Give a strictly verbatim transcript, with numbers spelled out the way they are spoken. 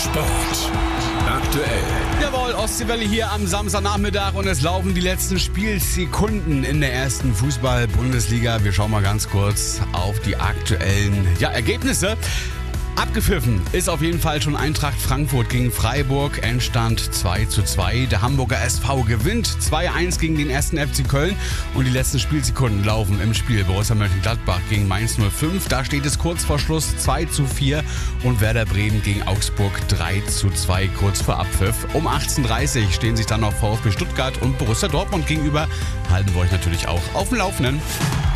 Sport. Aktuell. Jawohl, Ostseewelle hier am Samstagnachmittag und es laufen die letzten Spielsekunden in der ersten Fußball-Bundesliga. Wir schauen mal ganz kurz auf die aktuellen ja, Ergebnisse. Abgepfiffen ist auf jeden Fall schon Eintracht Frankfurt gegen Freiburg. Endstand zwei zu zwei. Der Hamburger S V gewinnt zwei eins gegen den ersten F C Köln. Und die letzten Spielsekunden laufen im Spiel. Borussia Mönchengladbach gegen Mainz null fünf. Da steht es kurz vor Schluss zwei zu vier. Und Werder Bremen gegen Augsburg drei zu zwei kurz vor Abpfiff. Um achtzehn Uhr dreißig stehen sich dann noch VfB Stuttgart und Borussia Dortmund gegenüber. Halten wir euch natürlich auch auf dem Laufenden.